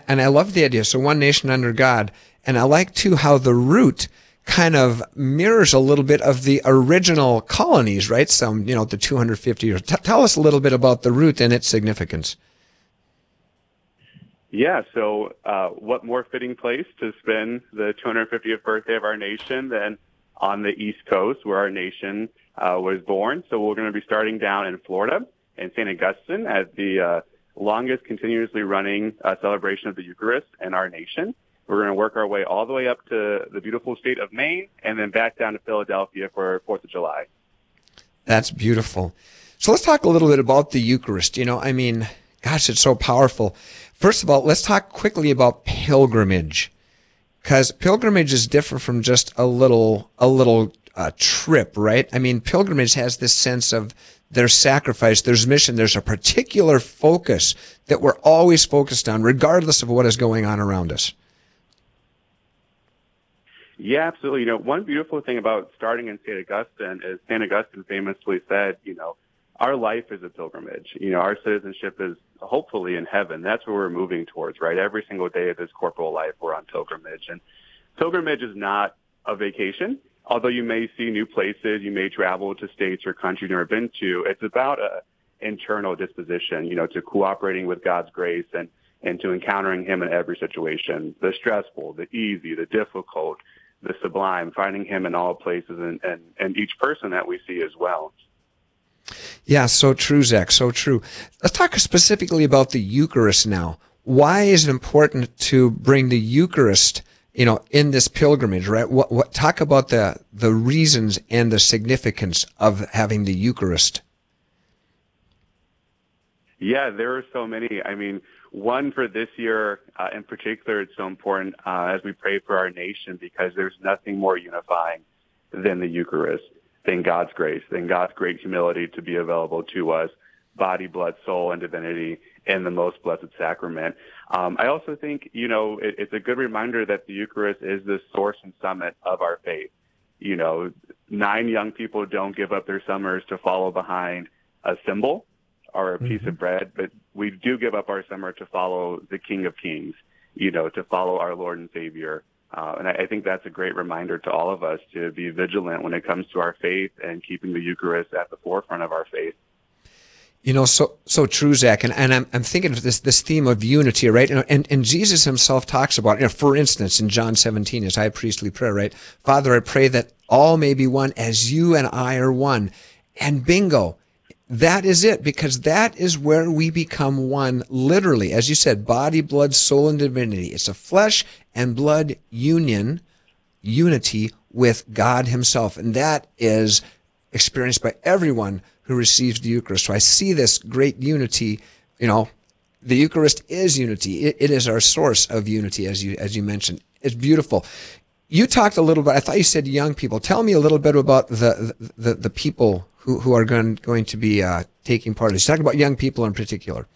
and I love the idea. So one nation under God. And I like, too, how the root kind of mirrors a little bit of the original colonies, right? Some, the 250 years. Tell us a little bit about the root and its significance. Yeah, so what more fitting place to spend the 250th birthday of our nation than on the East Coast, where our nation was born. So we're going to be starting down in Florida, in St. Augustine, at the longest continuously running celebration of the Eucharist in our nation. We're going to work our way all the way up to the beautiful state of Maine and then back down to Philadelphia for 4th of July. That's beautiful. So let's talk a little bit about the Eucharist. Gosh, it's so powerful. First of all, let's talk quickly about pilgrimage, because pilgrimage is different from just a little trip, right? I mean, pilgrimage has this sense of there's sacrifice, there's mission, there's a particular focus that we're always focused on, regardless of what is going on around us. Yeah, absolutely. One beautiful thing about starting in St. Augustine is St. Augustine famously said, our life is a pilgrimage. Our citizenship is hopefully in heaven. That's where we're moving towards, right? Every single day of this corporal life, we're on pilgrimage. And pilgrimage is not a vacation. Although you may see new places, you may travel to states or countries you've never been to, it's about a internal disposition, to cooperating with God's grace and to encountering Him in every situation, the stressful, the easy, the difficult, the sublime, finding Him in all places and each person that we see as well. Yeah, so true, Zach, so true. Let's talk specifically about the Eucharist now. Why is it important to bring the Eucharist, in this pilgrimage, right? Talk about the reasons and the significance of having the Eucharist. Yeah, there are so many. I mean, one for this year in particular, it's so important as we pray for our nation, because there's nothing more unifying than the Eucharist, than God's grace, than God's great humility to be available to us, body, blood, soul, and divinity in the most blessed sacrament. I also think, it's a good reminder that the Eucharist is the source and summit of our faith. 9 young people don't give up their summers to follow behind a symbol or a piece of bread, but we do give up our summer to follow the King of Kings, to follow our Lord and Savior. And I think that's a great reminder to all of us to be vigilant when it comes to our faith and keeping the Eucharist at the forefront of our faith. So true, Zach. And I'm thinking of this theme of unity, right? And Jesus himself talks about, for instance, in John 17, his high priestly prayer, right? Father, I pray that all may be one as you and I are one. And bingo. That is it, because that is where we become one, literally, as you said, body, blood, soul, and divinity. It's a flesh and blood unity with God himself. And that is experienced by everyone who receives the Eucharist. So I see this great unity. The Eucharist is unity. It is our source of unity, as you mentioned. It's beautiful. You talked a little bit, I thought you said young people. Tell me a little bit about the people who are going to be taking part in this. Talk about young people in particular.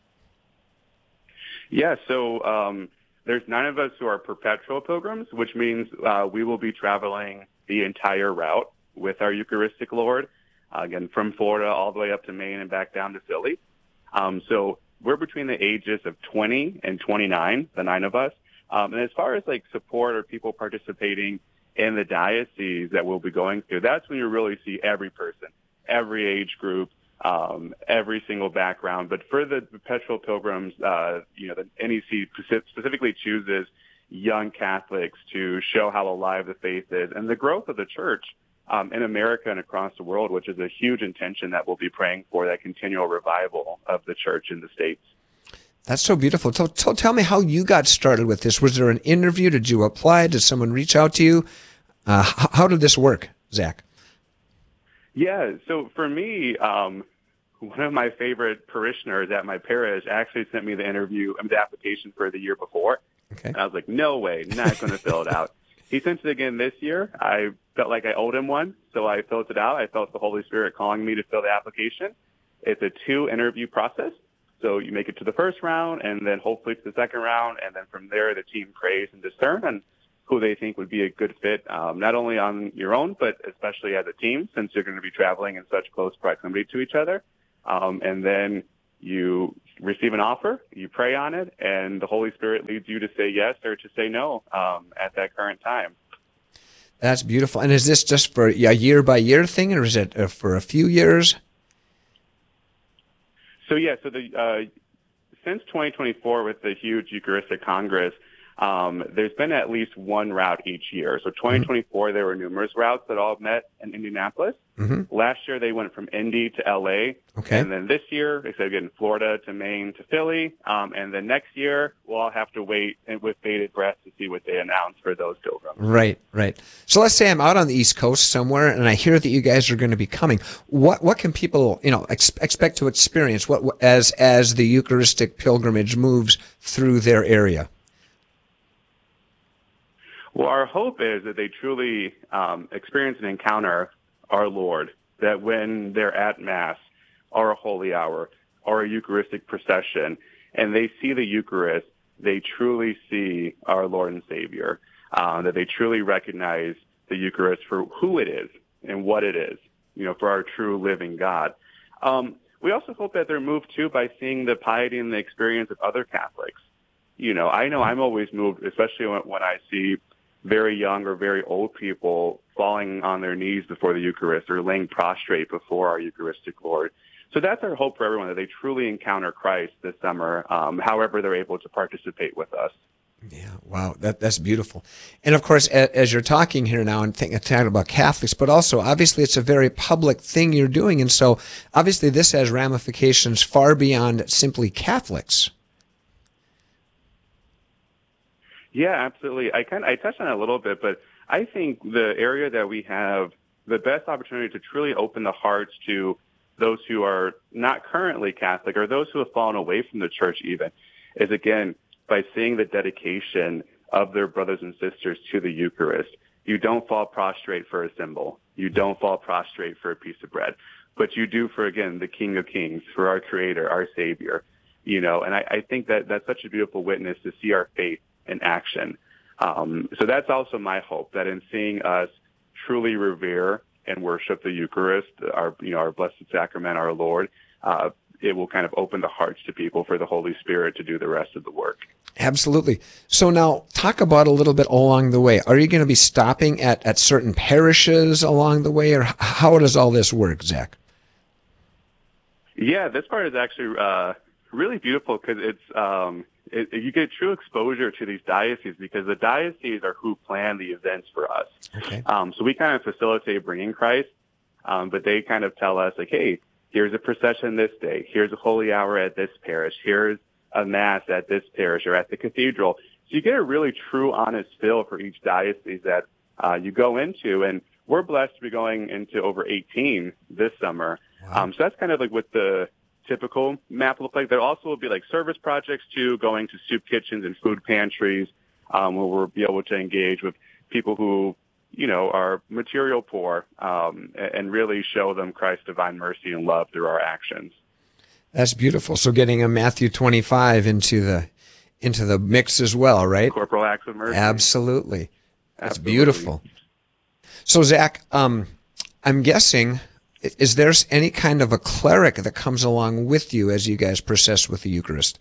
Yeah, so there's 9 of us who are perpetual pilgrims, which means we will be traveling the entire route with our Eucharistic Lord, again, from Florida all the way up to Maine and back down to Philly. So we're between the ages of 20 and 29, the 9 of us. And as far as support or people participating in the diocese that we'll be going through, that's when you really see every person, every age group, every single background. But for the perpetual pilgrims, the NEC specifically chooses young Catholics to show how alive the faith is and the growth of the church in America and across the world, which is a huge intention that we'll be praying for, that continual revival of the church in the States. That's so beautiful. So tell me how you got started with this. Was there an interview? Did you apply? Did someone reach out to you? How did this work, Zach? Yeah, so for me, one of my favorite parishioners at my parish actually sent me the application for the year before. Okay. And I was like, no way, not going to fill it out. He sent it again this year. I felt like I owed him one, so I filled it out. I felt the Holy Spirit calling me to fill the application. It's a 2-interview process. So you make it to the first round and then hopefully to the second round. And then from there, the team prays and discern on who they think would be a good fit, not only on your own, but especially as a team, since you're going to be traveling in such close proximity to each other. And then You receive an offer, you pray on it, and the Holy Spirit leads you to say yes or to say no at that current time. That's beautiful. And is this just for a year-by-year thing, or is it for a few years? So since 2024 with the huge Eucharistic Congress, there's been at least one route each year. So 2024, there were numerous routes that all met in Indianapolis. Mm-hmm. Last year, they went from Indy to L.A. Okay. And then this year, they said again, Florida to Maine to Philly. And then next year, we'll all have to wait with bated breath to see what they announce for those pilgrims. Right. So let's say I'm out on the East Coast somewhere, and I hear that you guys are going to be coming. What can people, expect to experience as the Eucharistic pilgrimage moves through their area? Well, our hope is that they truly experience and encounter our Lord, that when they're at Mass or a holy hour or a Eucharistic procession and they see the Eucharist, they truly see our Lord and Savior, that they truly recognize the Eucharist for who it is and what it is, for our true living God. We also hope that they're moved, too, by seeing the piety and the experience of other Catholics. I know I'm always moved, especially when I see very young or very old people falling on their knees before the Eucharist or laying prostrate before our Eucharistic Lord. So that's our hope for everyone, that they truly encounter Christ this summer, however they're able to participate with us. Yeah, wow, that's beautiful. And of course, as you're talking here now and talking about Catholics, but also obviously it's a very public thing you're doing, and so obviously this has ramifications far beyond simply Catholics. Yeah, absolutely. I touched on it a little bit, but I think the area that we have the best opportunity to truly open the hearts to those who are not currently Catholic or those who have fallen away from the church even is, again, by seeing the dedication of their brothers and sisters to the Eucharist. You don't fall prostrate for a symbol. You don't fall prostrate for a piece of bread, but you do for, again, the King of Kings, for our Creator, our Savior. And I think that that's such a beautiful witness to see our faith in action. So that's also my hope, that in seeing us truly revere and worship the Eucharist, our Blessed Sacrament, our Lord, it will kind of open the hearts to people for the Holy Spirit to do the rest of the work. Absolutely. So now talk about a little bit along the way. Are you going to be stopping at certain parishes along the way, or how does all this work, Zach? Yeah, this part is actually really beautiful because you get true exposure to these dioceses, because the dioceses are who plan the events for us. Okay. So we kind of facilitate bringing Christ, but they kind of tell us, like, hey, here's a procession this day. Here's a holy hour at this parish. Here's a Mass at this parish or at the cathedral. So you get a really true, honest feel for each diocese that you go into. And we're blessed to be going into over 18 this summer. Wow. So that's kind of like what the typical map look like. There also will be like service projects too, going to soup kitchens and food pantries, where we'll be able to engage with people who, are material poor, and really show them Christ's divine mercy and love through our actions. That's beautiful. So getting a Matthew 25 into the mix as well, right? Corporal acts of mercy. Absolutely. That's beautiful. So Zach, I'm guessing, is there any kind of a cleric that comes along with you as you guys process with the Eucharist?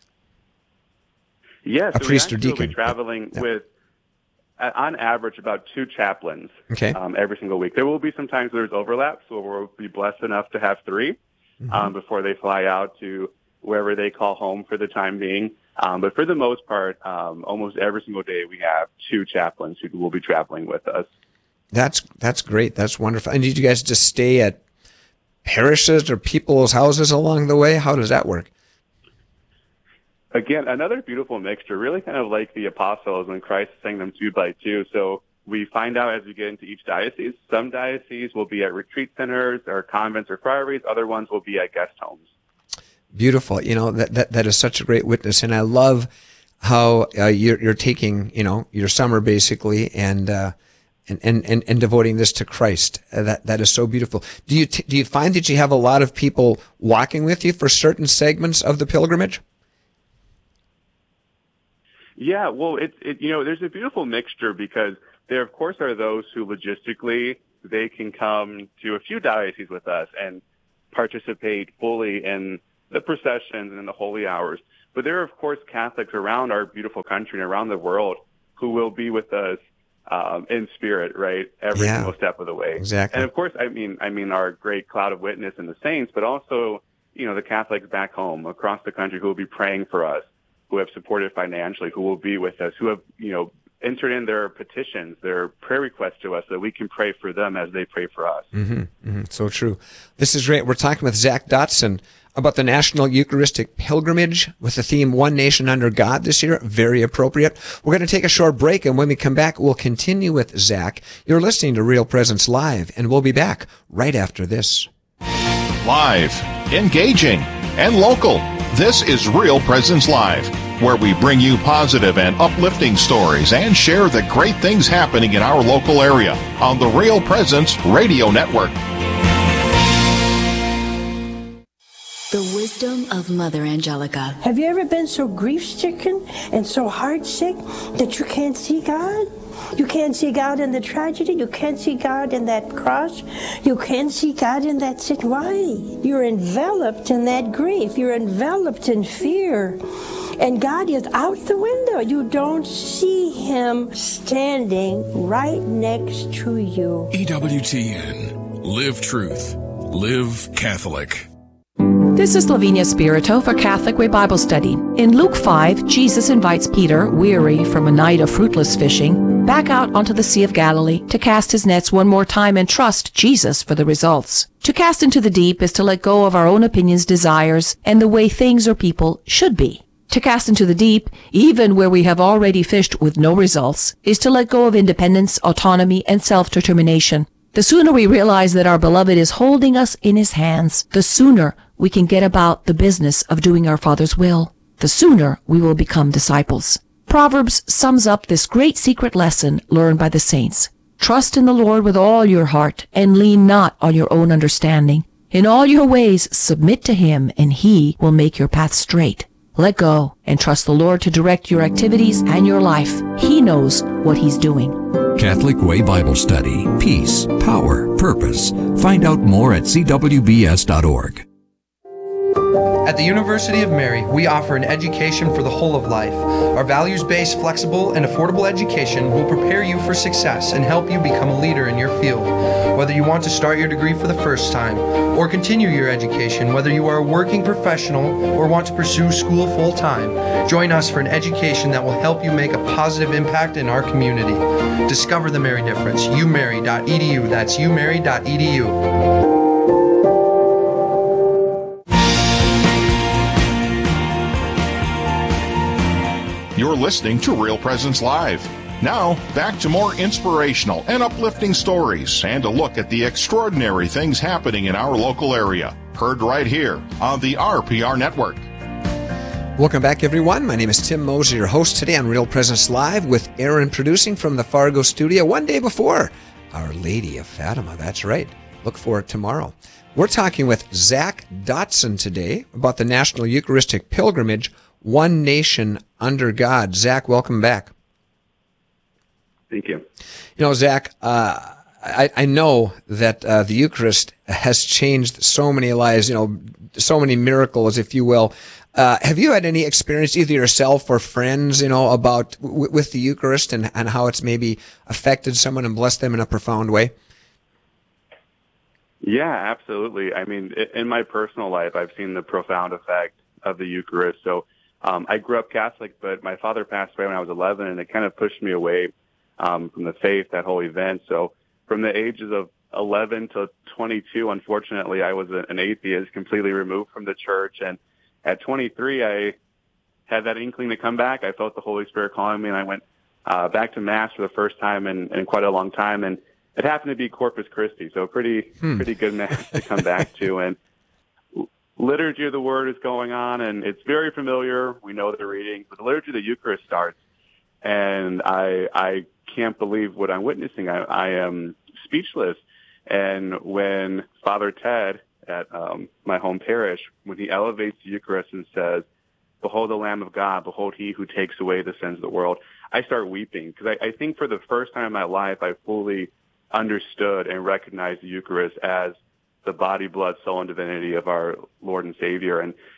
Yes, a priest or deacon. We'll be traveling with, on average, about 2 chaplains every single week. There will be some times there's overlap, so we'll be blessed enough to have 3 before they fly out to wherever they call home for the time being. But for the most part, almost every single day we have 2 chaplains who will be traveling with us. That's great. That's wonderful. And did you guys just stay at parishes or people's houses along the way? How does that work? Again, another beautiful mixture, really kind of like the apostles when Christ sang them 2 by 2. So we find out as we get into each diocese. Some dioceses will be at retreat centers or convents or priories. Other ones will be at guest homes. Beautiful. That is such a great witness. And I love how you're taking, your summer basically and devoting this to Christ. That is so beautiful. Do you find that you have a lot of people walking with you for certain segments of the pilgrimage? Yeah, well, there's a beautiful mixture, because there, of course, are those who logistically they can come to a few dioceses with us and participate fully in the processions and the holy hours. But there are, of course, Catholics around our beautiful country and around the world who will be with us in spirit, right, every single step of the way. Exactly. And of course, I mean, our great cloud of witness and the saints, but also, the Catholics back home across the country who will be praying for us, who have supported financially, who will be with us, who have, entered in their petitions, their prayer requests to us, so that we can pray for them as they pray for us. So true. This is great. We're talking with Zach Dotson about the National Eucharistic Pilgrimage with the theme One Nation Under God this year. Very appropriate. We're going to take a short break, and when we come back, we'll continue with Zach. You're listening to Real Presence Live, and we'll be back right after this. Live, engaging, and local. This is Real Presence Live, where we bring you positive and uplifting stories and share the great things happening in our local area on the Real Presence Radio Network. The wisdom of Mother Angelica. Have you ever been so grief-stricken and so heart-sick that you can't see God? You can't see God in the tragedy. You can't see God in that cross. You can't see God in that sin. Why? You're enveloped in that grief. You're enveloped in fear. And God is out the window. You don't see Him standing right next to you. EWTN. Live truth. Live Catholic. This is Lavinia Spirito for Catholic Way Bible Study. In Luke 5, Jesus invites Peter, weary from a night of fruitless fishing, back out onto the Sea of Galilee to cast his nets one more time and trust Jesus for the results. To cast into the deep is to let go of our own opinions, desires, and the way things or people should be. To cast into the deep, even where we have already fished with no results, is to let go of independence, autonomy, and self-determination. The sooner we realize that our beloved is holding us in his hands, the sooner we can get about the business of doing our Father's will. The sooner we will become disciples. Proverbs sums up this great secret lesson learned by the saints. Trust in the Lord with all your heart, and lean not on your own understanding. In all your ways submit to Him, and He will make your path straight. Let go and trust the Lord to direct your activities and your life. He knows what He's doing. Catholic Way Bible Study. Peace, power, purpose. Find out more at cwbs.org. At the University of Mary, we offer an education for the whole of life. Our values-based, flexible, and affordable education will prepare you for success and help you become a leader in your field. Whether you want to start your degree for the first time or continue your education, whether you are a working professional or want to pursue school full-time, join us for an education that will help you make a positive impact in our community. Discover the Mary difference. umary.edu. That's umary.edu. You're listening to Real Presence Live. Now, back to more inspirational and uplifting stories and a look at the extraordinary things happening in our local area. Heard right here on the RPR Network. Welcome back, everyone. My name is Tim Moser, your host today on Real Presence Live, with Aaron producing from the Fargo studio one day before Our Lady of Fatima. That's right. Look for it tomorrow. We're talking with Zach Dotson today about the National Eucharistic Pilgrimage, One Nation Under God. Zach, welcome back. Thank you. Zach, I know that the Eucharist has changed so many lives, so many miracles, if you will. Have you had any experience, either yourself or friends, about with the Eucharist and how it's maybe affected someone and blessed them in a profound way? Yeah, absolutely. I mean, in my personal life, I've seen the profound effect of the Eucharist. So I grew up Catholic, but my father passed away when I was 11, and it kind of pushed me away from the faith, that whole event. So from the ages of 11 to 22, unfortunately, I was an atheist, completely removed from the church. And at 23, I had that inkling to come back. I felt the Holy Spirit calling me, and I went back to Mass for the first time in quite a long time. And it happened to be Corpus Christi, so pretty good Mass to come back to. And Liturgy of the Word is going on, and it's very familiar. We know the reading, but the Liturgy of the Eucharist starts, and I can't believe what I'm witnessing. I am speechless. And when Father Ted at my home parish, when he elevates the Eucharist and says, "Behold the Lamb of God, behold he who takes away the sins of the world," I start weeping, because I think for the first time in my life I fully understood and recognized the Eucharist as the body, blood, soul, and divinity of our Lord and Savior. And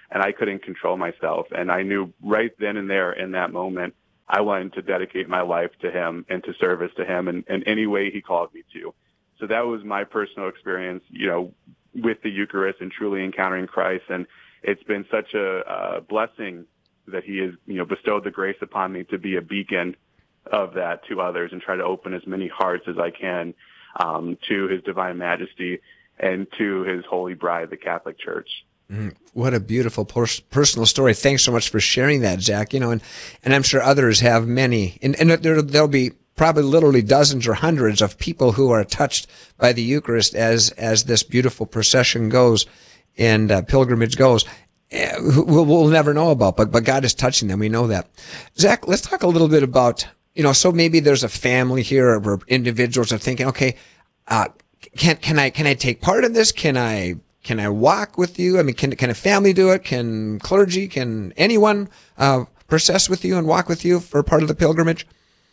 and I couldn't control myself. And I knew right then and there in that moment, I wanted to dedicate my life to him and to service to him in any way he called me to. So that was my personal experience, with the Eucharist and truly encountering Christ. And it's been such a blessing that he has, bestowed the grace upon me to be a beacon of that to others and try to open as many hearts as I can to his divine majesty and to his holy bride, the Catholic Church. What a beautiful personal story. Thanks so much for sharing that, Zach. And I'm sure others have many. And there'll be probably literally dozens or hundreds of people who are touched by the Eucharist as this beautiful procession goes and pilgrimage goes. We'll never know about, but God is touching them. We know that. Zach, let's talk a little bit about, so maybe there's a family here where individuals are thinking, okay, can I take part in this? Can I walk with you? I mean, can a family do it? Can clergy? Can anyone process with you and walk with you for part of the pilgrimage?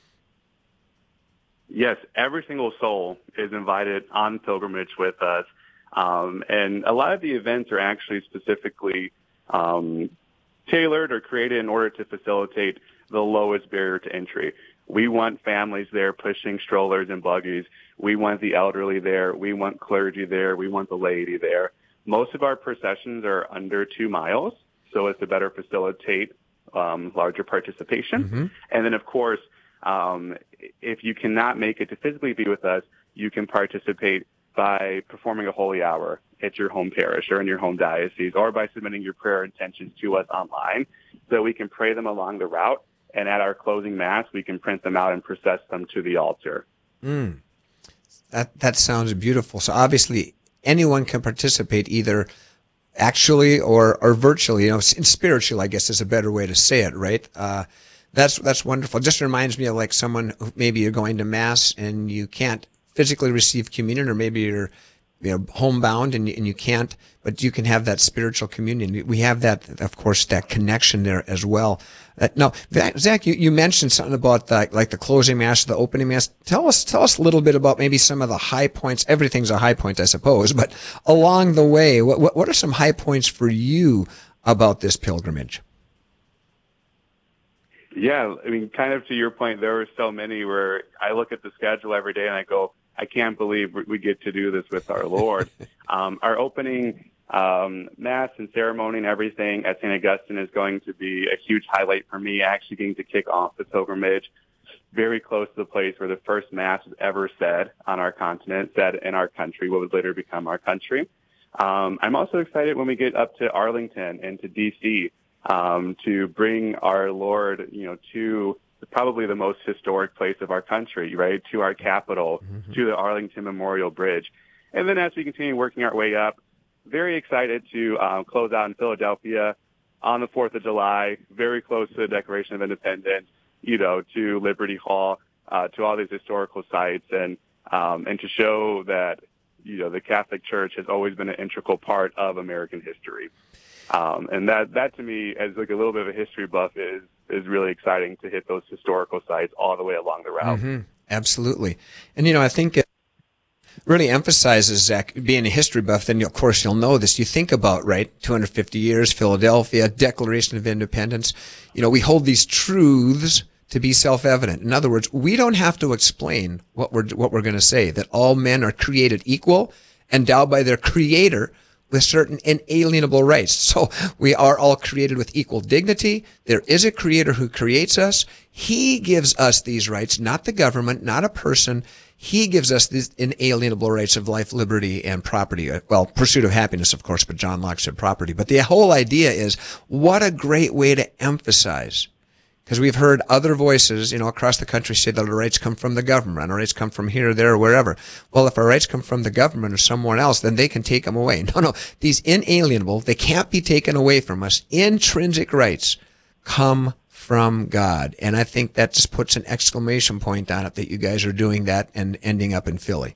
Yes, every single soul is invited on pilgrimage with us. And a lot of the events are actually specifically tailored or created in order to facilitate the lowest barrier to entry. We want families there pushing strollers and buggies. We want the elderly there. We want clergy there. We want the laity there. Most of our processions are under 2 miles, so as to better facilitate larger participation. Mm-hmm. And then, of course, if you cannot make it to physically be with us, you can participate by performing a holy hour at your home parish or in your home diocese, or by submitting your prayer intentions to us online so we can pray them along the route. And at our closing Mass, we can print them out and process them to the altar. That sounds beautiful. So obviously anyone can participate either actually or virtually, and spiritual, I guess is a better way to say it, right? That's wonderful. It just reminds me of like someone who maybe you're going to Mass and you can't physically receive communion, or maybe you're homebound and you can't, but you can have that spiritual communion. We have that, of course, that connection there as well. Now, Zach, you mentioned something about like the closing Mass, the opening Mass. Tell us a little bit about maybe some of the high points. Everything's a high point, I suppose, but along the way, what are some high points for you about this pilgrimage? Yeah, I mean, kind of to your point, there were so many where I look at the schedule every day and I go, I can't believe we get to do this with our Lord. Our opening Mass and ceremony and everything at St. Augustine is going to be a huge highlight for me, actually getting to kick off the pilgrimage very close to the place where the first Mass was ever said on our continent, said in our country, what would later become our country. I'm also excited when we get up to Arlington and to D.C. To bring our Lord, to probably the most historic place of our country, right, to our capital, mm-hmm. to the Arlington Memorial Bridge. And then as we continue working our way up, very excited to close out in Philadelphia on the 4th of July, very close to the Declaration of Independence, to Liberty Hall, to all these historical sites, and to show that, the Catholic Church has always been an integral part of American history. And that to me, as like a little bit of a history buff, is really exciting to hit those historical sites all the way along the route. Mm-hmm. Absolutely. And, I think it really emphasizes, Zach, being a history buff, then of course you'll know this. You think about, right, 250 years, Philadelphia, Declaration of Independence. We hold these truths to be self-evident. In other words, we don't have to explain what we're going to say, that all men are created equal, endowed by their Creator with certain inalienable rights. So we are all created with equal dignity. There is a Creator who creates us. He gives us these rights, not the government, not a person. He gives us these inalienable rights of life, liberty, and property. Well, pursuit of happiness, of course, but John Locke said property. But the whole idea is, what a great way to emphasize. Because we've heard other voices, across the country say that our rights come from the government, our rights come from here, there, or wherever. Well, if our rights come from the government or someone else, then they can take them away. No, these inalienable, they can't be taken away from us. Intrinsic rights come from God. And I think that just puts an exclamation point on it that you guys are doing that and ending up in Philly.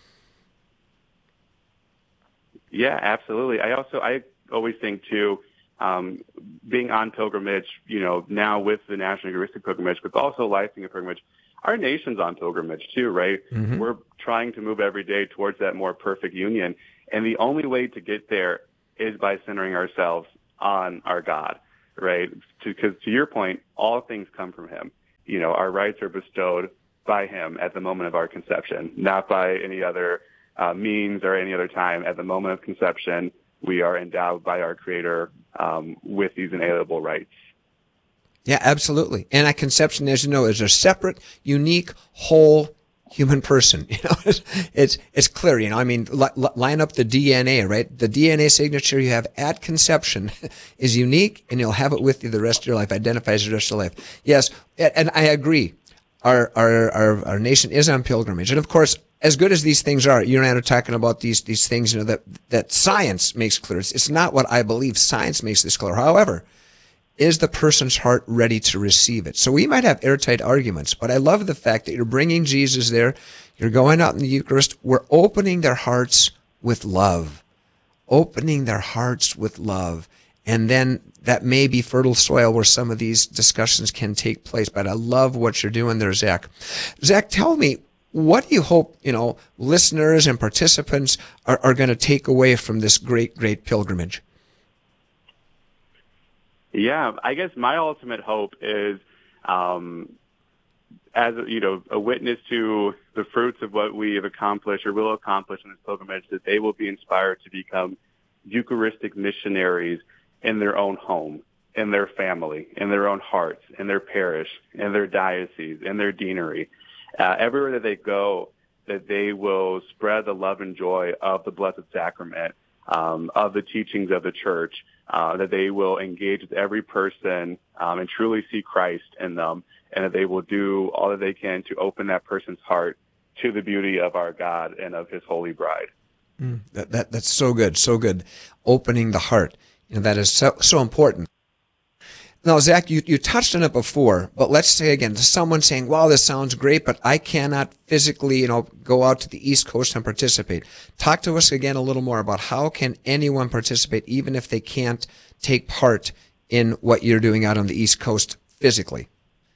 Yeah, absolutely. I always think too, being on pilgrimage, now with the National Eucharistic Pilgrimage, but also Lycing Pilgrimage, our nation's on pilgrimage too, right? Mm-hmm. We're trying to move every day towards that more perfect union. And the only way to get there is by centering ourselves on our God, right? Because to your point, all things come from him. You know, our rights are bestowed by him at the moment of our conception, not by any other means or any other time. At the moment of conception, we are endowed by our Creator with these inalienable rights. Yeah, absolutely. And at conception, as you know, is a separate, unique, whole human person. You know, it's clear. You know, I mean, line up the DNA, right? The DNA signature you have at conception is unique, and you'll have it with you the rest of your life. Identifies the rest of your life. Yes, and I agree. Our nation is on pilgrimage, and of course, as good as these things are, you and I are talking about these things. You know, that science makes clear. It's not what I believe. Science makes this clear. However, is the person's heart ready to receive it? So we might have airtight arguments, but I love the fact that you're bringing Jesus there. You're going out in the Eucharist. We're opening their hearts with love. Opening their hearts with love. And then that may be fertile soil where some of these discussions can take place. But I love what you're doing there, Zach. Zach, tell me, what do you hope, you know, listeners and participants are going to take away from this great, great pilgrimage? Yeah, I guess my ultimate hope is, as you know, a witness to the fruits of what we have accomplished or will accomplish in this pilgrimage, that they will be inspired to become Eucharistic missionaries in their own home, in their family, in their own hearts, in their parish, in their diocese, in their deanery. Everywhere that they go, that they will spread the love and joy of the Blessed Sacrament, of the teachings of the Church, that they will engage with every person and truly see Christ in them, and that they will do all that they can to open that person's heart to the beauty of our God and of his holy bride. That's so good, so good. Opening the heart. You know, that is so important. Now, Zach, you touched on it before, but let's say again, to someone saying, wow, this sounds great, but I cannot physically, you know, go out to the East Coast and participate. Talk to us again a little more about how can anyone participate, even if they can't take part in what you're doing out on the East Coast physically.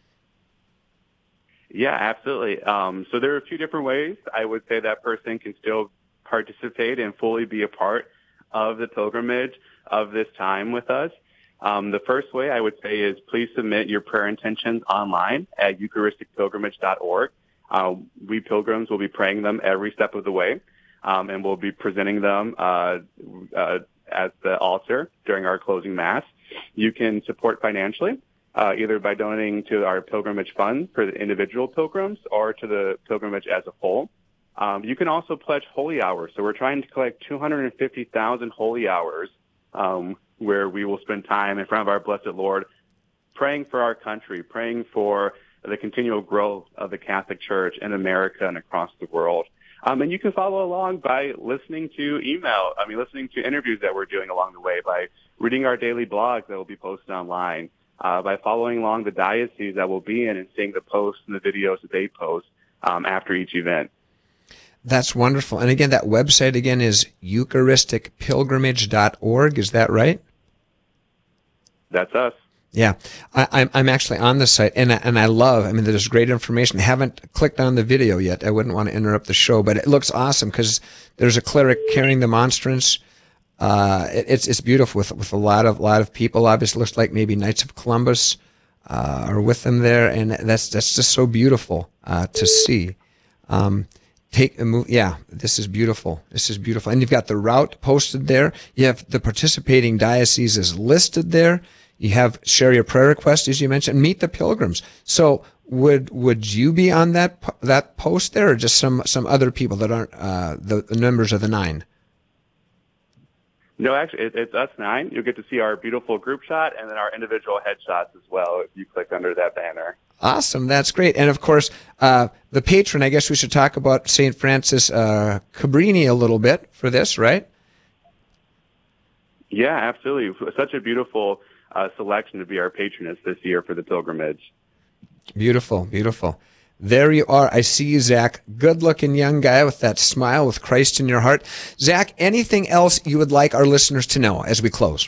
Yeah, absolutely. So there are a few different ways I would say that person can still participate and fully be a part of the pilgrimage of this time with us. The first way I would say is please submit your prayer intentions online at eucharisticpilgrimage.org. We pilgrims will be praying them every step of the way, and we'll be presenting them at the altar during our closing Mass. You can support financially, either by donating to our pilgrimage fund for the individual pilgrims or to the pilgrimage as a whole. You can also pledge holy hours. So we're trying to collect 250,000 holy hours, where we will spend time in front of our Blessed Lord praying for our country, praying for the continual growth of the Catholic Church in America and across the world. And you can follow along by listening to interviews that we're doing along the way, by reading our daily blogs that will be posted online, by following along the diocese that we'll be in and seeing the posts and the videos that they post after each event. That's wonderful. And again, that website again is eucharisticpilgrimage.org. Is that right? That's us. Yeah, I'm actually on the site, and I love. I mean, there's great information. I haven't clicked on the video yet. I wouldn't want to interrupt the show, but it looks awesome because there's a cleric carrying the monstrance. It's beautiful with a lot of people. Obviously, looks like maybe Knights of Columbus are with them there, and that's just so beautiful to see. This is beautiful. This is beautiful. And you've got the route posted there. You have the participating dioceses listed there. You have share your prayer request, as you mentioned, meet the pilgrims. So would you be on that post there, or just some other people that aren't the members of the 9? No, actually, it's us 9. You'll get to see our beautiful group shot and then our individual headshots as well if you click under that banner. Awesome. That's great. And, of course, the patron, I guess we should talk about St. Francis Cabrini a little bit for this, right? Yeah, absolutely. Such a beautiful selection to be our patroness this year for the pilgrimage. Beautiful, beautiful. There you are. I see you, Zach. Good-looking young guy with that smile with Christ in your heart. Zach, anything else you would like our listeners to know as we close?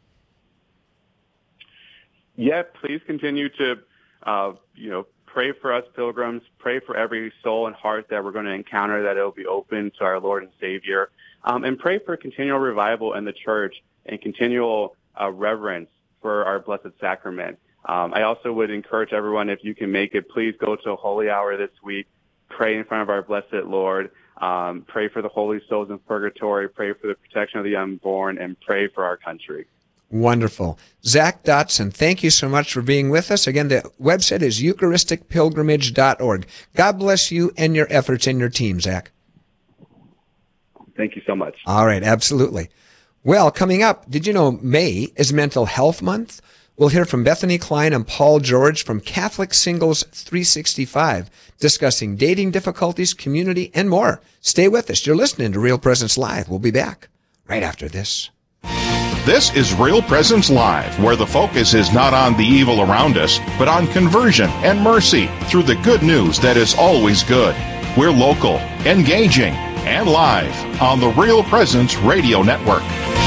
Yeah, please continue to, pray for us pilgrims. Pray for every soul and heart that we're going to encounter, that it will be open to our Lord and Savior. And pray for continual revival in the Church and continual reverence for our Blessed Sacrament. I also would encourage everyone, if you can make it, please go to a holy hour this week, pray in front of our Blessed Lord, pray for the holy souls in purgatory, pray for the protection of the unborn, and pray for our country. Wonderful. Zach Dotson, thank you so much for being with us. Again, the website is eucharisticpilgrimage.org. God bless you and your efforts and your team, Zach. Thank you so much. All right, absolutely. Well, coming up, did you know May is Mental Health Month? We'll hear from Bethany Klein and Paul George from Catholic Singles 365, discussing dating difficulties, community, and more. Stay with us. You're listening to Real Presence Live. We'll be back right after this. This is Real Presence Live, where the focus is not on the evil around us, but on conversion and mercy through the good news that is always good. We're local, engaging, and live on the Real Presence Radio Network.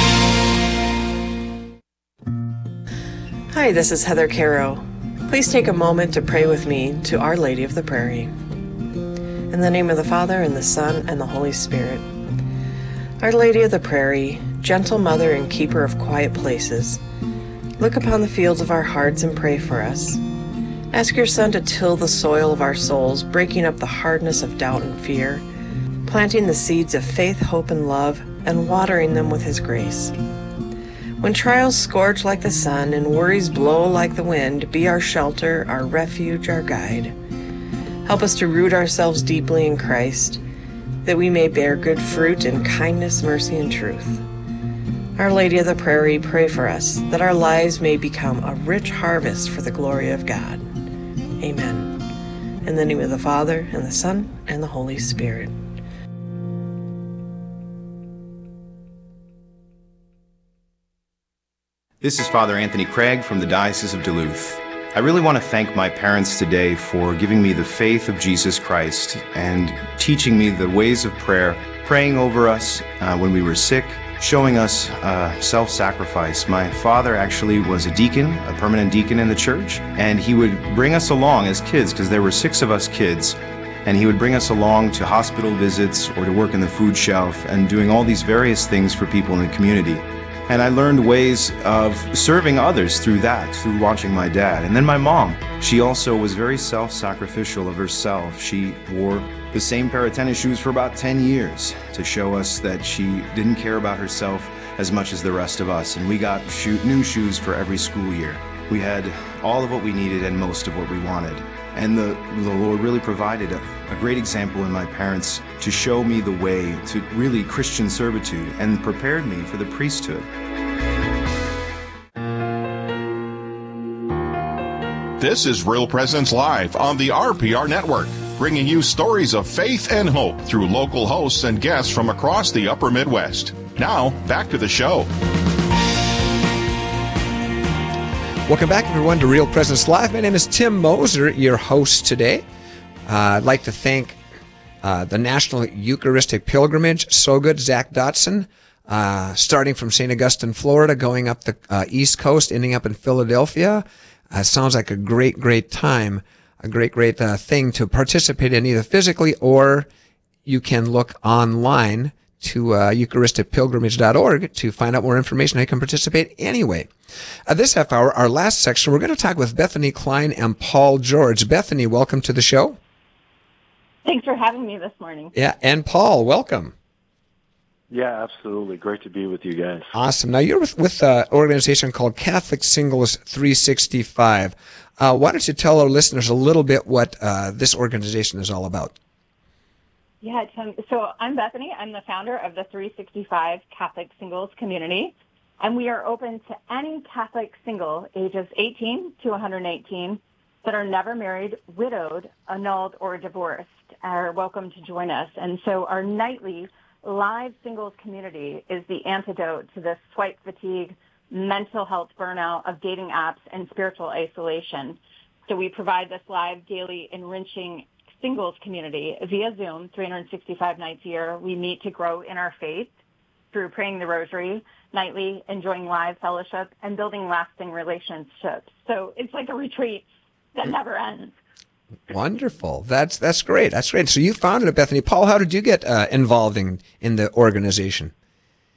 Hi, this is Heather Caro. Please take a moment to pray with me to Our Lady of the Prairie. In the name of the Father, and the Son, and the Holy Spirit. Our Lady of the Prairie, gentle mother and keeper of quiet places, look upon the fields of our hearts and pray for us. Ask your Son to till the soil of our souls, breaking up the hardness of doubt and fear, planting the seeds of faith, hope, and love, and watering them with His grace. When trials scorch like the sun and worries blow like the wind, be our shelter, our refuge, our guide. Help us to root ourselves deeply in Christ, that we may bear good fruit in kindness, mercy, and truth. Our Lady of the Prairie, pray for us, that our lives may become a rich harvest for the glory of God. Amen. In the name of the Father, and the Son, and the Holy Spirit. This is Father Anthony Craig from the Diocese of Duluth. I really want to thank my parents today for giving me the faith of Jesus Christ and teaching me the ways of prayer, praying over us when we were sick, showing us self-sacrifice. My father actually was a deacon, a permanent deacon in the church, and he would bring us along as kids, because there were 6 of us kids, and he would bring us along to hospital visits or to work in the food shelf and doing all these various things for people in the community. And I learned ways of serving others through that, through watching my dad. And then my mom, she also was very self-sacrificial of herself. She wore the same pair of tennis shoes for about 10 years to show us that she didn't care about herself as much as the rest of us. And we got new shoes for every school year. We had all of what we needed and most of what we wanted. And the Lord really provided a great example in my parents to show me the way to really Christian servitude and prepared me for the priesthood. This is Real Presence Live on the RPR Network, bringing you stories of faith and hope through local hosts and guests from across the upper Midwest. Now, back to the show. Welcome back, everyone, to Real Presence Live. My name is Tim Moser, your host today. I'd like to thank the National Eucharistic Pilgrimage, so good, Zach Dotson, starting from St. Augustine, Florida, going up the East Coast, ending up in Philadelphia. Sounds like a great time, a great thing to participate in, either physically or you can look online to eucharisticpilgrimage.org to find out more information. I can participate anyway. This half hour, our last section, we're going to talk with Bethany Klein and Paul George. Bethany, welcome to the show. Thanks for having me this morning. Yeah, and Paul, welcome. Yeah, absolutely. Great to be with you guys. Awesome. Now, you're with an organization called Catholic Singles 365. Why don't you tell our listeners a little bit what this organization is all about? Yeah, Tim. So I'm Bethany. I'm the founder of the 365 Catholic Singles community, and we are open to any Catholic single ages 18 to 118 that are never married, widowed, annulled, or divorced are welcome to join us. And so our nightly live singles community is the antidote to the swipe fatigue, mental health burnout of dating apps and spiritual isolation. So we provide this live, daily, enriching singles community via Zoom 365 nights a year. We meet to grow in our faith through praying the rosary nightly, enjoying live fellowship, and building lasting relationships. So it's like a retreat that never ends. Wonderful. That's great. That's great. So you founded it, Bethany. Paul, how did you get involved in the organization?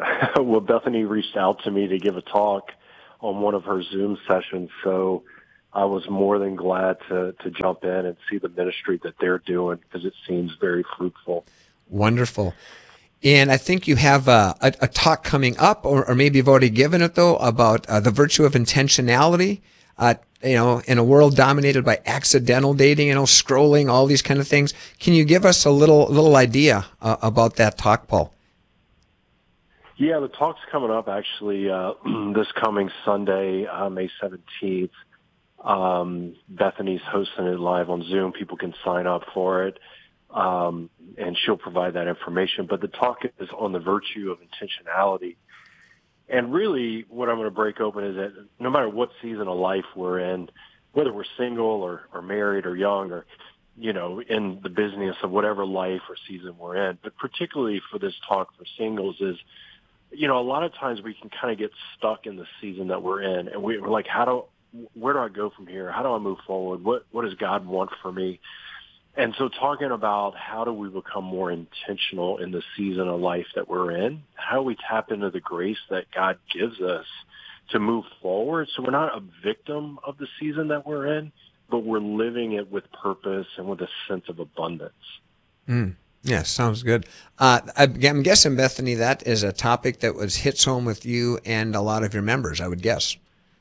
Well, Bethany reached out to me to give a talk on one of her Zoom sessions, so I was more than glad to jump in and see the ministry that they're doing because it seems very fruitful. Wonderful. And I think you have a talk coming up, or maybe you've already given it, though, about the virtue of intentionality, in a world dominated by accidental dating, scrolling, all these kind of things. Can you give us a little idea about that talk, Paul? Yeah, the talk's coming up, actually, this coming Sunday, May 17th. Bethany's hosting it live on Zoom. People can sign up for it. And she'll provide that information. But the talk is on the virtue of intentionality. And really what I'm going to break open is that no matter what season of life we're in, whether we're single or married or young or, in the business of whatever life or season we're in, but particularly for this talk for singles is, a lot of times we can kind of get stuck in the season that we're in. And we're like, where do I go from here? How do I move forward? What does God want for me? And so talking about how do we become more intentional in the season of life that we're in, how do we tap into the grace that God gives us to move forward so we're not a victim of the season that we're in, but we're living it with purpose and with a sense of abundance. Yeah, sounds good. I'm guessing, Bethany, that is a topic that hits home with you and a lot of your members, I would guess.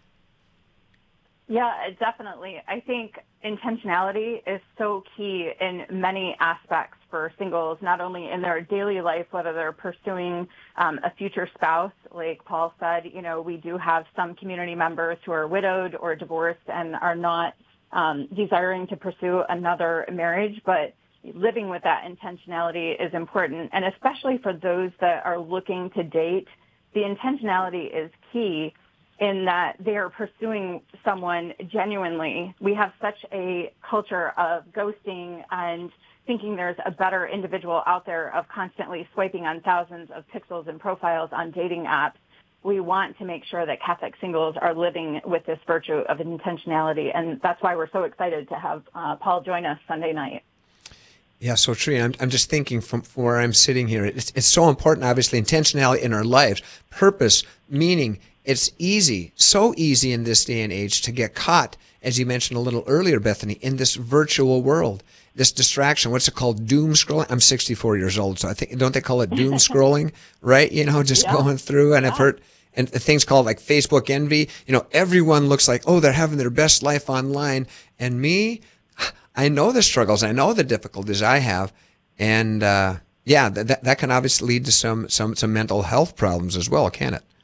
Yeah, definitely. I think intentionality is so key in many aspects for singles, not only in their daily life, whether they're pursuing a future spouse. Like Paul said, we do have some community members who are widowed or divorced and are not desiring to pursue another marriage, but living with that intentionality is important. And especially for those that are looking to date, the intentionality is key in that they are pursuing someone genuinely. We have such a culture of ghosting and thinking there's a better individual out there, of constantly swiping on thousands of pixels and profiles on dating apps. We want to make sure that Catholic singles are living with this virtue of intentionality, and that's why we're so excited to have Paul join us Sunday night. Yeah, so true. I'm just thinking from where I'm sitting here. It's so important, obviously, intentionality in our lives, purpose, meaning. It's so easy in this day and age to get caught, as you mentioned a little earlier, Bethany, in this virtual world, this distraction. What's it called? Doom scrolling? I'm 64 years old, so I think, don't they call it doom scrolling, right? Going through, and I've heard, and things called like Facebook envy. Everyone looks like, they're having their best life online. And me, I know the struggles, I know the difficulties I have. And, that can obviously lead to some mental health problems as well, can it?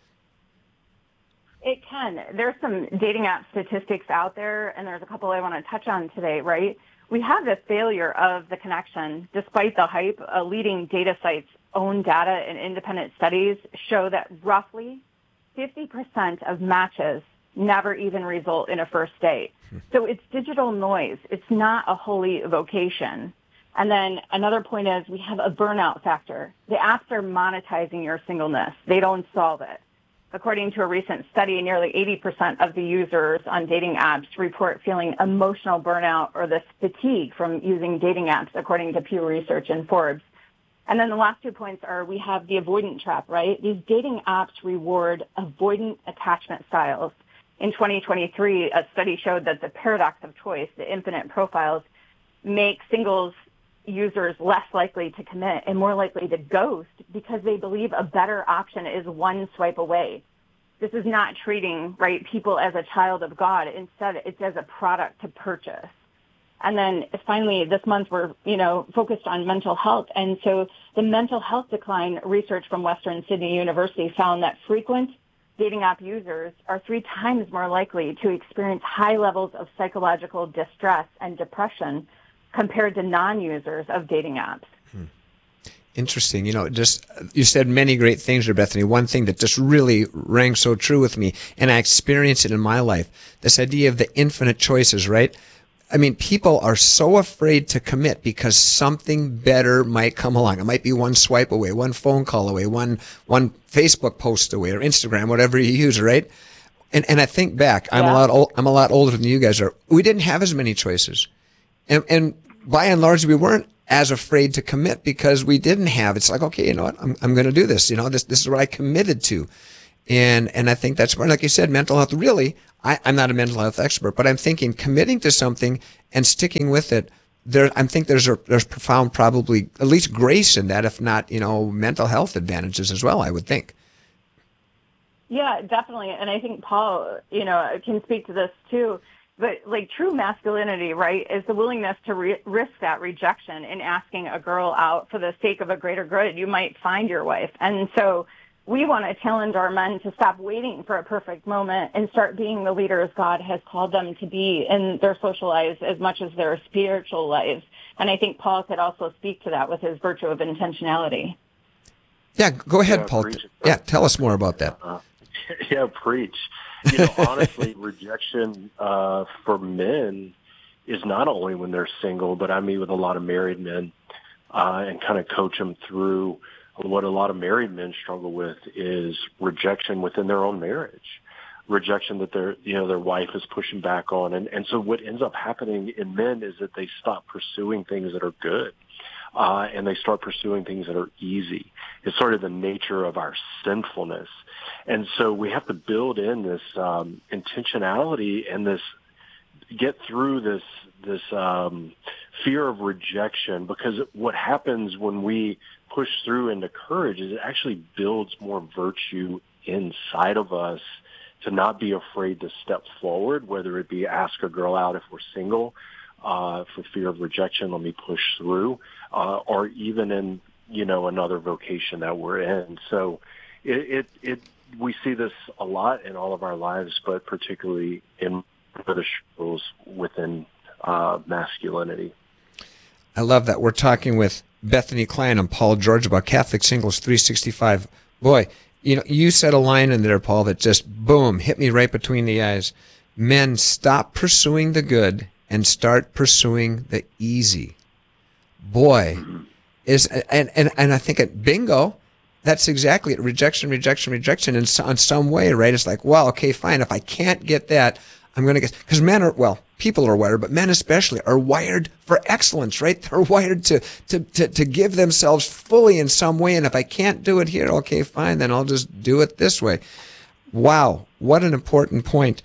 It can. There's some dating app statistics out there, and there's a couple I want to touch on today, right? We have the failure of the connection. Despite the hype, a leading data site's own data and independent studies show that roughly 50% of matches never even result in a first date. So it's digital noise. It's not a holy vocation. And then another point is we have a burnout factor. The apps are monetizing your singleness. They don't solve it. According to a recent study, nearly 80% of the users on dating apps report feeling emotional burnout or this fatigue from using dating apps, according to Pew Research and Forbes. And then the last 2 points are we have the avoidant trap, right? These dating apps reward avoidant attachment styles. In 2023, a study showed that the paradox of choice, the infinite profiles, make singles users less likely to commit and more likely to ghost because they believe a better option is one swipe away. This is not treating, people as a child of God. Instead, it's as a product to purchase. And then finally, this month we're, focused on mental health. And so the mental health decline research from Western Sydney University found that frequent dating app users are 3 times more likely to experience high levels of psychological distress and depression compared to non-users of dating apps. Interesting. You said many great things there, Bethany. One thing that just really rang so true with me, and I experience it in my life, this idea of the infinite choices, right? I mean, people are so afraid to commit because something better might come along. It might be one swipe away, one phone call away, one Facebook post away, or Instagram, whatever you use, right? And I think back, I'm a lot older than you guys are. We didn't have as many choices. And by and large, we weren't as afraid to commit because we didn't have. It's like, okay, you know what, I'm going to do this. You know, this is what I committed to. And I think that's where, like you said, mental health, really, I'm not a mental health expert, but I'm thinking committing to something and sticking with it, I think there's profound, probably, at least grace in that, if not, you know, mental health advantages as well, I would think. Yeah, definitely. And I think Paul, you know, can speak to this too. But like true masculinity, right, is the willingness to risk that rejection in asking a girl out for the sake of a greater good. You might find your wife. And so we want to challenge our men to stop waiting for a perfect moment and start being the leaders God has called them to be in their social lives as much as their spiritual lives. And I think Paul could also speak to that with his virtue of intentionality. Yeah, go ahead, Paul. Yeah, tell us more about that. Yeah, preach. You know, honestly, rejection for men is not only when they're single, but I meet with a lot of married men and kind of coach them through what a lot of married men struggle with is rejection within their own marriage, rejection that their wife is pushing back on. And so what ends up happening in men is that they stop pursuing things that are good. And they start pursuing things that are easy. It's sort of the nature of our sinfulness. And so we have to build in this intentionality and get through this fear of rejection, because what happens when we push through into courage is it actually builds more virtue inside of us to not be afraid to step forward, whether it be ask a girl out if we're single, for fear of rejection, let me push through, or even in, you know, another vocation that we're in. So we see this a lot in all of our lives, but particularly in the struggles within masculinity. I love that. We're talking with Bethany Klein and Paul George about Catholic Singles 365. Boy, you know, you said a line in there, Paul, that just, boom, hit me right between the eyes. Men, stop pursuing the good and start pursuing the easy. Boy, and I think bingo, that's exactly it. Rejection in some way, right? It's like, well, okay, fine. If I can't get that, I'm going to get, because men are, well, people are wired, but men especially are wired for excellence, right? They're wired to give themselves fully in some way. And if I can't do it here, okay, fine, then I'll just do it this way. Wow. What an important point.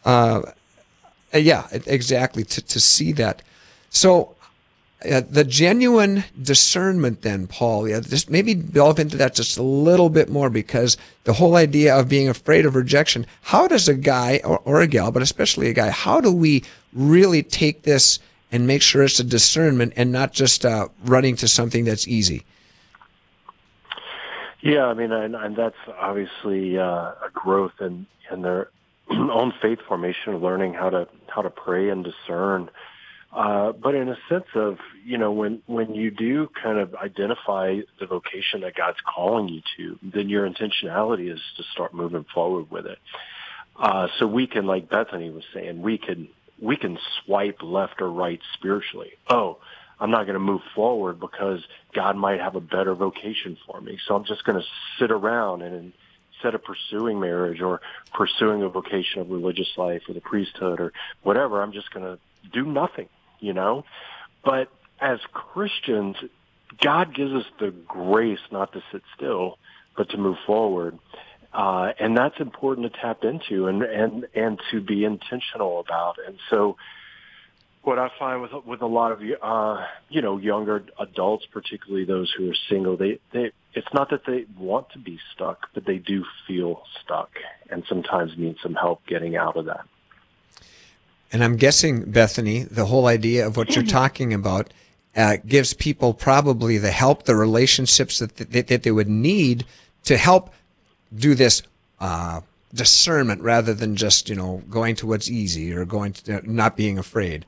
Yeah, exactly. To see that. So the genuine discernment then, Paul, just maybe delve into that just a little bit more, because the whole idea of being afraid of rejection, how does a guy or a gal, but especially a guy, how do we really take this and make sure it's a discernment and not just running to something that's easy? Yeah, I mean, and that's obviously a growth in their own faith formation, learning how to pray and discern. But in a sense of, you know, when you do kind of identify the vocation that God's calling you to, then your intentionality is to start moving forward with it. So we can, like Bethany was saying, we can swipe left or right spiritually. Oh, I'm not going to move forward because God might have a better vocation for me. So I'm just going to sit around, and instead of pursuing marriage or pursuing a vocation of religious life or the priesthood or whatever, I'm just going to do nothing, you know? But as Christians, God gives us the grace not to sit still, but to move forward. And that's important to tap into and to be intentional about. And so what I find with a lot of, younger adults, particularly those who are single, it's not that they want to be stuck, but they do feel stuck and sometimes need some help getting out of that. And I'm guessing, Bethany, the whole idea of what you're talking about gives people probably the help, the relationships that they would need to help do this discernment rather than just, going to what's easy or going to not being afraid.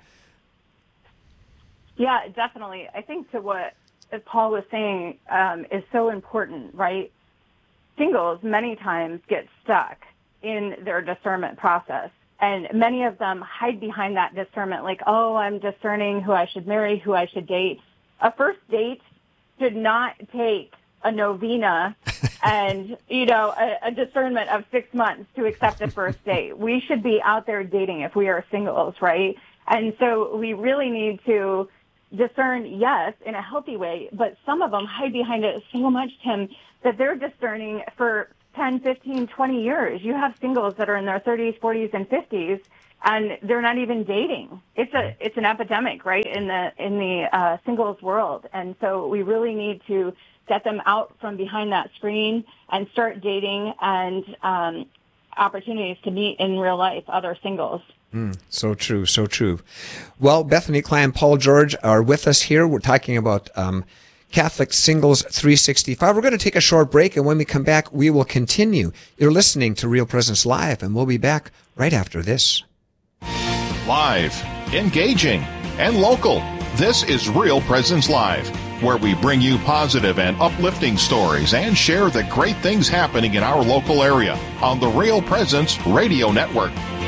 Yeah, definitely. I think to what Paul was saying is so important, right? Singles many times get stuck in their discernment process. And many of them hide behind that discernment, like, oh, I'm discerning who I should marry, who I should date. A first date should not take a novena and, a discernment of 6 months to accept a first date. We should be out there dating if we are singles, right? And so we really need to, discern, yes, in a healthy way, but some of them hide behind it so much, Tim, that they're discerning for 10, 15, 20 years. You have singles that are in their 30s, 40s, and 50s, and they're not even dating. It's an epidemic, right, in the singles world. And so we really need to get them out from behind that screen and start dating and opportunities to meet in real life other singles. So true, so true. Well, Bethany Klein, Paul George are with us here. We're talking about Catholic Singles 365. We're going to take a short break, and when we come back, we will continue. You're listening to Real Presence Live, and we'll be back right after this. Live, engaging, and local. This is Real Presence Live, where we bring you positive and uplifting stories and share the great things happening in our local area on the Real Presence Radio Network.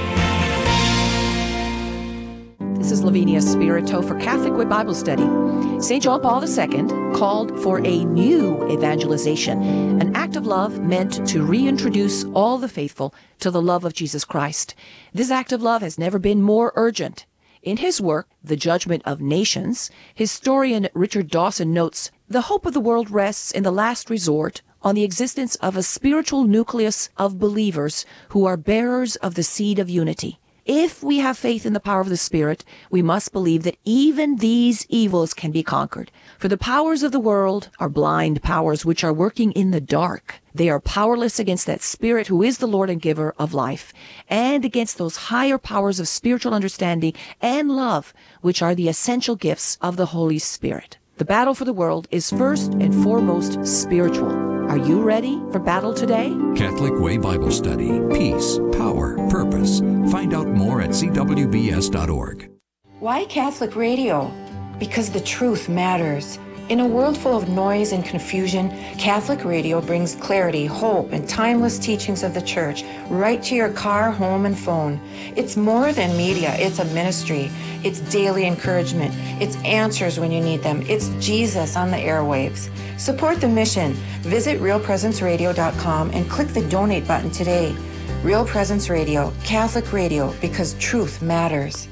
This is Lavinia Spirito for Catholic Way Bible Study. St. John Paul II called for a new evangelization, an act of love meant to reintroduce all the faithful to the love of Jesus Christ. This act of love has never been more urgent. In his work, The Judgment of Nations, historian Richard Dawson notes, the hope of the world rests in the last resort on the existence of a spiritual nucleus of believers who are bearers of the seed of unity. If we have faith in the power of the Spirit, we must believe that even these evils can be conquered. For the powers of the world are blind powers which are working in the dark. They are powerless against that Spirit who is the Lord and giver of life, and against those higher powers of spiritual understanding and love, which are the essential gifts of the Holy Spirit. The battle for the world is first and foremost spiritual. Are you ready for battle today? Catholic Way Bible Study. Peace, power, purpose. Find out more at cwbs.org. Why Catholic radio? Because the truth matters. In a world full of noise and confusion, Catholic radio brings clarity, hope, and timeless teachings of the Church right to your car, home, and phone. It's more than media. It's a ministry. It's daily encouragement. It's answers when you need them. It's Jesus on the airwaves. Support the mission. Visit realpresenceradio.com and click the donate button today. Real Presence Radio, Catholic radio, because truth matters.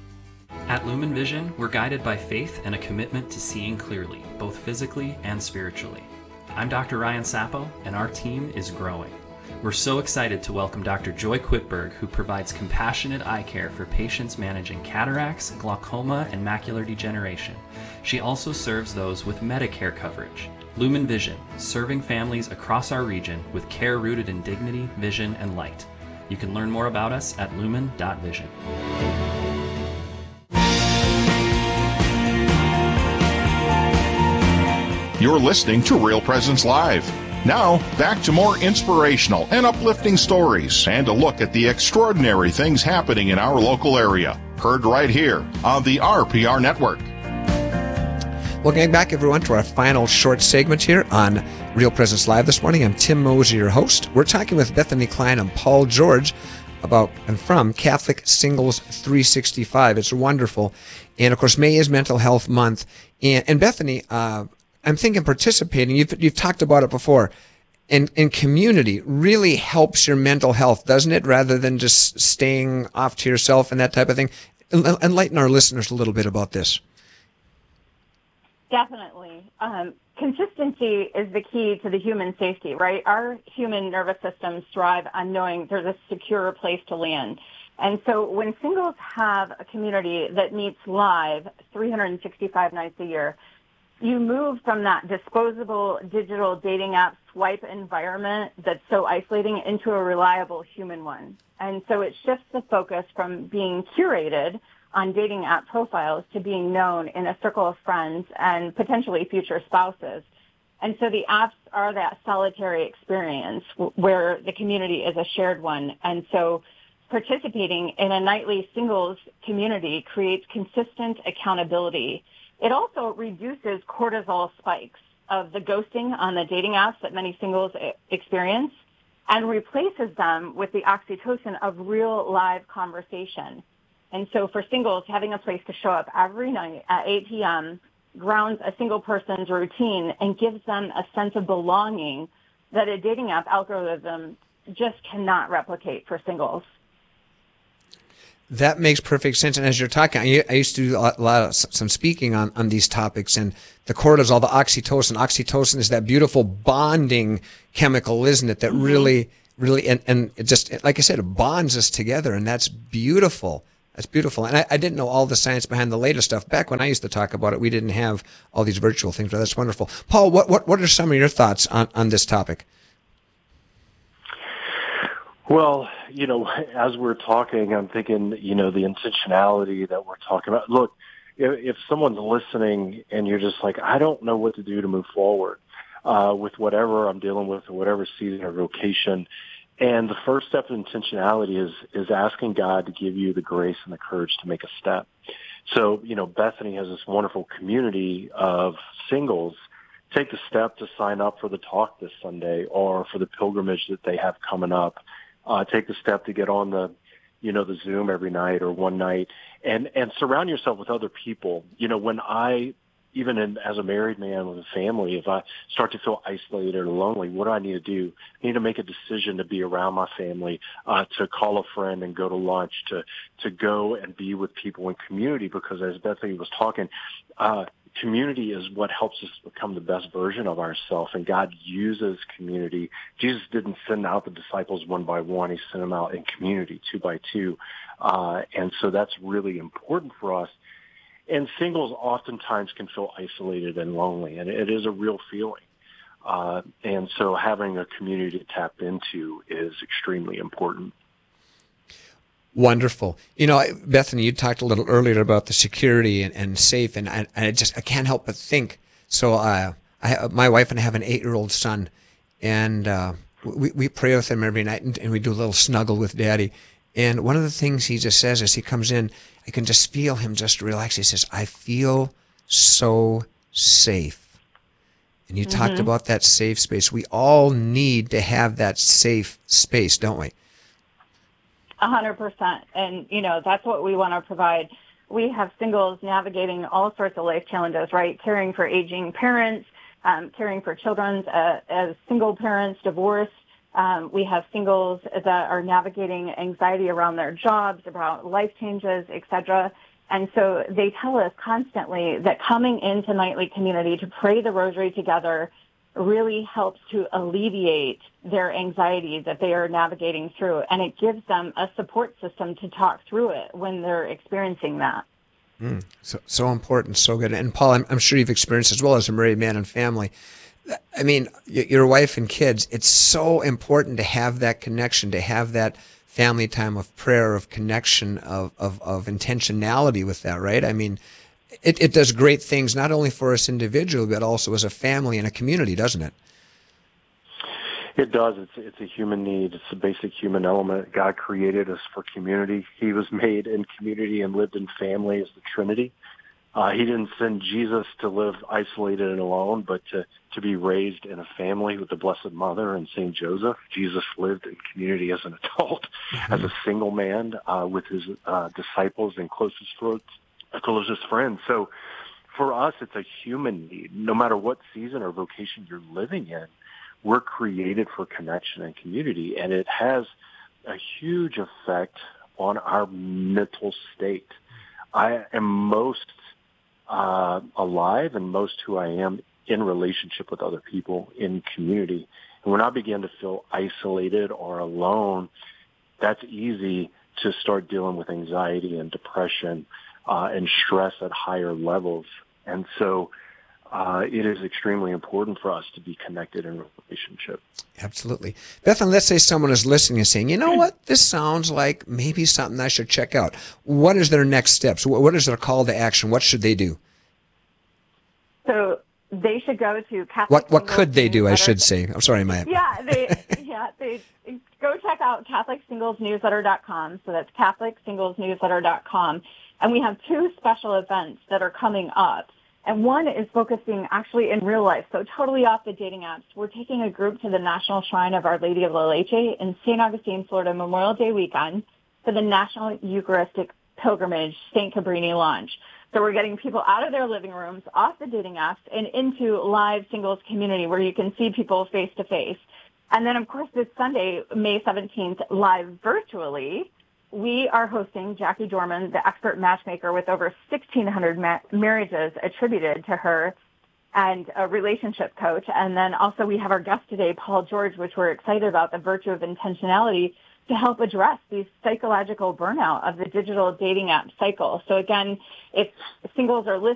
At Lumen Vision, we're guided by faith and a commitment to seeing clearly, both physically and spiritually. I'm Dr. Ryan Sappo, and our team is growing. We're so excited to welcome Dr. Joy Quitberg, who provides compassionate eye care for patients managing cataracts, glaucoma, and macular degeneration. She also serves those with Medicare coverage. Lumen Vision, serving families across our region with care rooted in dignity, vision, and light. You can learn more about us at lumen.vision. You're listening to Real Presence Live. Now, back to more inspirational and uplifting stories and a look at the extraordinary things happening in our local area. Heard right here on the RPR Network. Well, getting back, everyone, to our final short segment here on Real Presence Live this morning. I'm Tim Mosey, your host. We're talking with Bethany Klein and Paul George about and from Catholic Singles 365. It's wonderful. And, of course, May is Mental Health Month. And Bethany, I'm thinking participating, you've talked about it before, in community really helps your mental health, doesn't it, rather than just staying off to yourself and that type of thing? Enlighten our listeners a little bit about this. Definitely. Consistency is the key to the human safety, right? Our human nervous systems thrive on knowing there's a secure place to land. And so when singles have a community that meets live 365 nights a year, you move from that disposable digital dating app swipe environment that's so isolating into a reliable human one. And so it shifts the focus from being curated on dating app profiles to being known in a circle of friends and potentially future spouses. And so the apps are that solitary experience where the community is a shared one. And so participating in a nightly singles community creates consistent accountability. It also reduces cortisol spikes of the ghosting on the dating apps that many singles experience and replaces them with the oxytocin of real live conversation. And so for singles, having a place to show up every night at 8 p.m. grounds a single person's routine and gives them a sense of belonging that a dating app algorithm just cannot replicate for singles. That makes perfect sense. And as you're talking, I used to do some speaking on these topics, and the cortisol, the oxytocin. Oxytocin is that beautiful bonding chemical, isn't it? That really, and it just, like I said, it bonds us together, and that's beautiful. That's beautiful. And I didn't know all the science behind the latest stuff. Back when I used to talk about it, we didn't have all these virtual things, but that's wonderful. Paul, what are some of your thoughts on this topic? Well, as we're talking, I'm thinking, the intentionality that we're talking about. Look, if someone's listening and you're just like, I don't know what to do to move forward with whatever I'm dealing with or whatever season or vocation, and the first step of intentionality is asking God to give you the grace and the courage to make a step. So, Bethany has this wonderful community of singles. Take the step to sign up for the talk this Sunday or for the pilgrimage that they have coming up. Take the step to get on the Zoom every night or one night, and surround yourself with other people. When as a married man with a family, if I start to feel isolated or lonely, what do I need to do? I need to make a decision to be around my family, to call a friend and go to lunch, to go and be with people in community, because as Bethany was talking, community is what helps us become the best version of ourselves, and God uses community. Jesus didn't send out the disciples one by one. He sent them out in community, two by two. And so that's really important for us. And singles oftentimes can feel isolated and lonely, and it is a real feeling. And so having a community to tap into is extremely important. Wonderful. Bethany, you talked a little earlier about the security and safe, and I can't help but think. So my wife and I have an 8-year-old son, and we pray with him every night, and we do a little snuggle with Daddy. And one of the things he just says as he comes in, I can just feel him just relax. He says, I feel so safe. And you talked about that safe space. We all need to have that safe space, don't we? 100%. And, that's what we want to provide. We have singles navigating all sorts of life challenges, right? Caring for aging parents, caring for children as single parents, divorce. We have singles that are navigating anxiety around their jobs, about life changes, etc. And so they tell us constantly that coming into nightly community to pray the rosary together really helps to alleviate their anxiety that they are navigating through. And it gives them a support system to talk through it when they're experiencing that. So important, so good. And Paul, I'm sure you've experienced, as well as a married man and family, I mean, your wife and kids, it's so important to have that connection, to have that family time of prayer, of connection, of intentionality with that, right? I mean, it does great things, not only for us individually, but also as a family and a community, doesn't it? It does. It's a human need. It's a basic human element. God created us for community. He was made in community and lived in family as the Trinity. He didn't send Jesus to live isolated and alone, but to be raised in a family with the Blessed Mother and St. Joseph. Jesus lived in community as an adult, as a single man, with his disciples and closest friends. So for us, it's a human need. No matter what season or vocation you're living in, we're created for connection and community, and it has a huge effect on our mental state. I am most alive and most who I am in relationship with other people in community. And when I begin to feel isolated or alone, that's easy to start dealing with anxiety and depression and stress at higher levels. And so it is extremely important for us to be connected in relationship. Absolutely. Bethany, let's say someone is listening and saying, you know what, this sounds like maybe something I should check out. What is their next steps? What is their call to action? What should they do? So they should go to Catholic What could they do, I should say. I'm sorry, Maya. They go check out CatholicSinglesNewsletter.com. So that's CatholicSinglesNewsletter.com. And we have 2 special events that are coming up. And one is focusing actually in real life, so totally off the dating apps. We're taking a group to the National Shrine of Our Lady of La Leche in St. Augustine, Florida, Memorial Day weekend for the National Eucharistic Pilgrimage St. Cabrini launch. So we're getting people out of their living rooms, off the dating apps, and into live singles community where you can see people face to face. And then, of course, this Sunday, May 17th, live virtually, we are hosting Jackie Dorman, the expert matchmaker with over 1,600 marriages attributed to her, and a relationship coach. And then also we have our guest today, Paul George, which we're excited about, the virtue of intentionality, to help address these psychological burnout of the digital dating app cycle. So again, if singles are listening,